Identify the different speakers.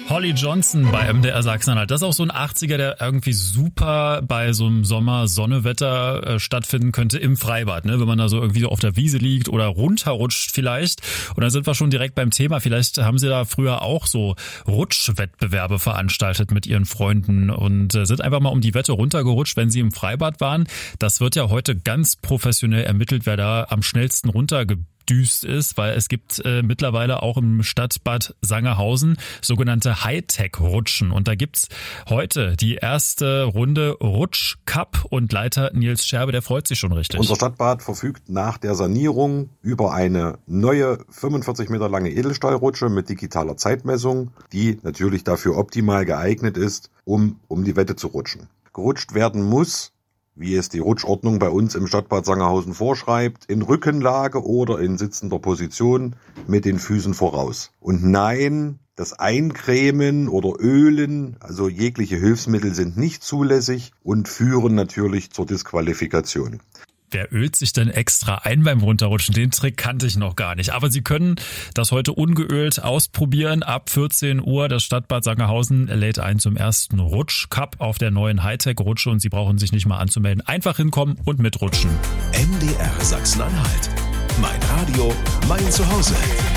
Speaker 1: Holly Johnson bei MDR Sachsen-Anhalt. Das ist auch so ein 80er, der irgendwie super bei so einem Sommer-Sonnewetter stattfinden könnte im Freibad, ne? Wenn man da so irgendwie so auf der Wiese liegt oder runterrutscht vielleicht. Und dann sind wir schon direkt beim Thema. Vielleicht haben Sie da früher auch so Rutschwettbewerbe veranstaltet mit Ihren Freunden und sind einfach mal um die Wette runtergerutscht, wenn Sie im Freibad waren. Das wird ja heute ganz professionell ermittelt, wer da am schnellsten runtergedüst ist, weil es gibt mittlerweile auch im Stadtbad Sangerhausen sogenannte Hightech-Rutschen. Und da gibt's heute die erste Runde Rutsch-Cup und Leiter Nils Scherbe, der freut sich schon richtig.
Speaker 2: Unser Stadtbad verfügt nach der Sanierung über eine neue 45 Meter lange Edelstahlrutsche mit digitaler Zeitmessung, die natürlich dafür optimal geeignet ist, um die Wette zu rutschen. Gerutscht werden muss, wie es die Rutschordnung bei uns im Stadtbad Sangerhausen vorschreibt, in Rückenlage oder in sitzender Position mit den Füßen voraus. Und nein, das Eincremen oder Ölen, also jegliche Hilfsmittel sind nicht zulässig und führen natürlich zur Disqualifikation.
Speaker 1: Wer ölt sich denn extra ein beim Runterrutschen? Den Trick kannte ich noch gar nicht. Aber Sie können das heute ungeölt ausprobieren. Ab 14 Uhr das Stadtbad Sangerhausen lädt ein zum ersten Rutsch-Cup auf der neuen Hightech-Rutsche und Sie brauchen sich nicht mal anzumelden. Einfach hinkommen und mitrutschen.
Speaker 3: MDR Sachsen-Anhalt. Mein Radio, mein Zuhause.